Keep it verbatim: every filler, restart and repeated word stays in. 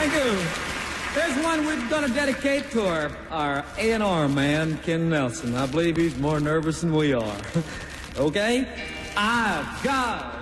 Thank you. Here's one we're going to dedicate to our, our A and R man, Ken Nelson. I believe he's more nervous than we are. Okay? I've got